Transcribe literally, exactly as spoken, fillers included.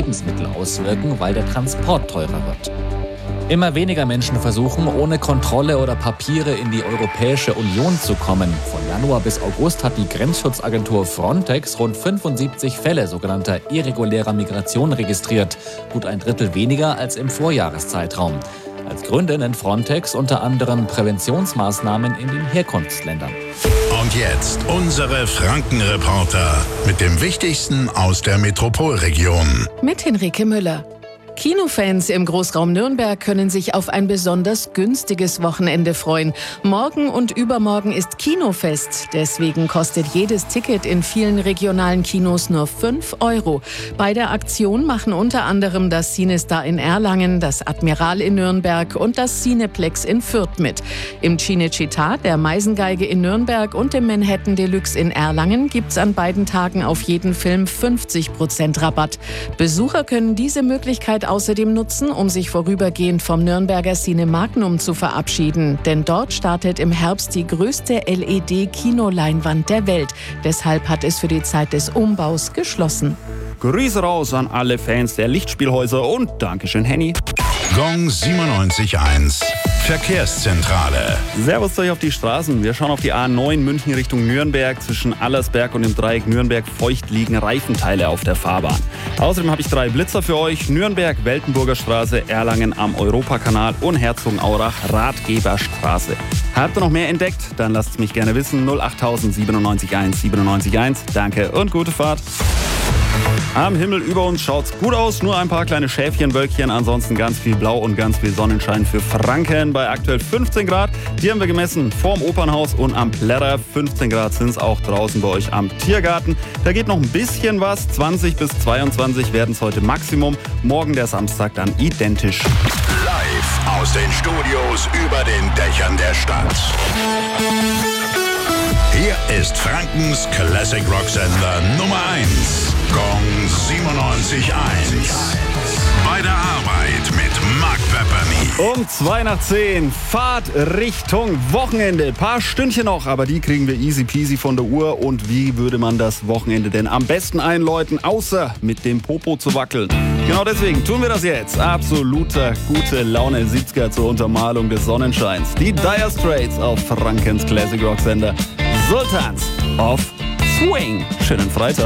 Lebensmittel auswirken, weil der Transport teurer wird. Immer weniger Menschen versuchen, ohne Kontrolle oder Papiere in die Europäische Union zu kommen. Von Januar bis August hat die Grenzschutzagentur Frontex rund fünfundsiebzig Fälle sogenannter irregulärer Migration registriert. Gut ein Drittel weniger als im Vorjahreszeitraum. Als Gründe nennt Frontex unter anderem Präventionsmaßnahmen in den Herkunftsländern. Und jetzt unsere Franken-Reporter mit dem Wichtigsten aus der Metropolregion. Mit Henrike Müller. Kinofans im Großraum Nürnberg können sich auf ein besonders günstiges Wochenende freuen. Morgen und übermorgen ist Kinofest. Deswegen kostet jedes Ticket in vielen regionalen Kinos nur fünf Euro. Bei der Aktion machen unter anderem das Cinestar in Erlangen, das Admiral in Nürnberg und das Cineplex in Fürth mit. Im Cinecittà, der Meisengeige in Nürnberg und im Manhattan Deluxe in Erlangen gibt's an beiden Tagen auf jeden Film fünfzig Prozent Rabatt. Besucher können diese Möglichkeit außerdem nutzen, um sich vorübergehend vom Nürnberger Cine Magnum zu verabschieden. Denn dort startet im Herbst die größte L E D-Kinoleinwand der Welt. Deshalb hat es für die Zeit des Umbaus geschlossen. Grüße raus an alle Fans der Lichtspielhäuser und Dankeschön, Henny. Gong siebenundneunzig Komma eins. Verkehrszentrale. Servus zu euch auf die Straßen. Wir schauen auf die A neun München Richtung Nürnberg. Zwischen Allersberg und dem Dreieck Nürnberg feucht liegen Reifenteile auf der Fahrbahn. Außerdem habe ich drei Blitzer für euch. Nürnberg, Weltenburger Straße, Erlangen am Europakanal und Herzogenaurach, Ratgeberstraße. Habt ihr noch mehr entdeckt? Dann lasst es mich gerne wissen. null acht siebenundneunzig eins siebenundneunzig eins. Danke und gute Fahrt. Am Himmel über uns schaut's gut aus, nur ein paar kleine Schäfchenwölkchen, ansonsten ganz viel Blau und ganz viel Sonnenschein für Franken bei aktuell fünfzehn Grad. Die haben wir gemessen vorm Opernhaus und am Plärrer. fünfzehn Grad sind es auch draußen bei euch am Tiergarten. Da geht noch ein bisschen was, zwanzig bis zweiundzwanzig werden es heute Maximum, morgen der Samstag dann identisch. Live aus den Studios über den Dächern der Stadt. Hier ist Frankens Classic Rock Sender Nummer eins. Gong siebenundneunzig Komma eins. Bei der Arbeit mit Mark Pepperny. Um zwei nach zehn, Fahrt Richtung Wochenende. Paar Stündchen noch, aber die kriegen wir easy peasy von der Uhr. Und wie würde man das Wochenende denn am besten einläuten, außer mit dem Popo zu wackeln? Genau deswegen tun wir das jetzt. Absoluter gute Laune siebziger zur Untermalung des Sonnenscheins. Die Dire Straits auf Frankens Classic Rock Sender. Sultans of Swing. Schönen Freitag.